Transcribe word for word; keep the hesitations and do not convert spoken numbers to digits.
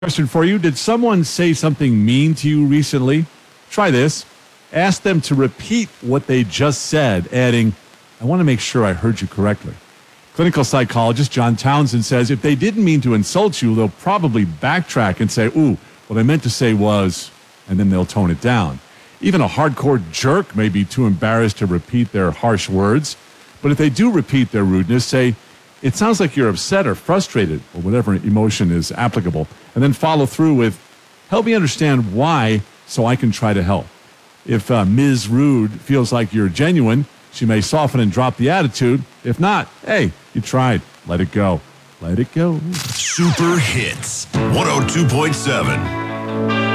Question for you. Did someone say something mean to you recently? Try this. Ask them to repeat what they just said, adding, I want to make sure I heard you correctly. Clinical psychologist John Townsend says if they didn't mean to insult you, they'll probably backtrack and say, ooh, what I meant to say was, and then they'll tone it down. Even a hardcore jerk may be too embarrassed to repeat their harsh words. But if they do repeat their rudeness, say, it sounds like you're upset or frustrated, or whatever emotion is applicable, and then follow through with, help me understand why so I can try to help. If uh, Miz Rude feels like you're genuine, she may soften and drop the attitude. If not, hey, you tried. Let it go. Let it go. Super Hits one oh two point seven.